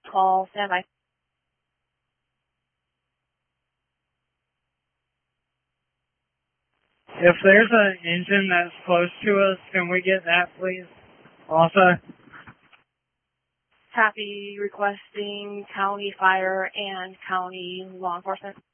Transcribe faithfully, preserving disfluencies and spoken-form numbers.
call. Stand by. If there's an engine that's close to us, can we get that, please? Also, Copy, requesting county fire and county law enforcement.